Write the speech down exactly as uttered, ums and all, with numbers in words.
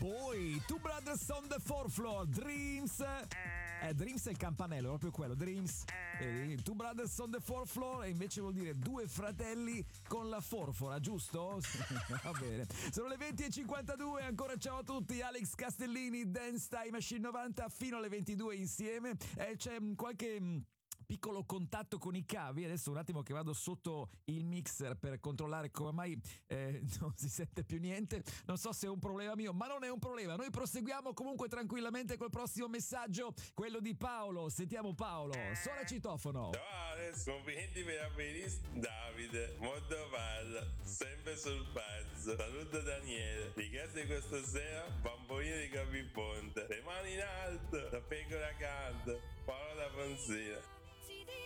Poi Two Brothers on the Fourth Floor, Dreams. Eh, Dreams è il campanello, proprio quello, Dreams. Eh, Two Brothers on the Fourth Floor e invece vuol dire due fratelli con la forfora, giusto? Va bene. Sono le venti e cinquantadue, ancora ciao a tutti, Alex Castellini, Dance Time Machine novanta fino alle ventidue insieme. Eh, c'è qualche piccolo contatto con i cavi. Adesso un attimo che vado sotto il mixer per controllare come mai eh, non si sente più niente. Non so se è un problema mio, ma non è un problema. Noi proseguiamo comunque tranquillamente col prossimo messaggio, quello di Paolo. Sentiamo Paolo, suona il citofono. Ciao Alex, complimenti per la playlist. Davide, molto palla, sempre sul pezzo. Saluto Daniele, di casa di questa sera, bambolino di Capiponte. Le mani in alto, la pecora canta, Paolo da Ponzina.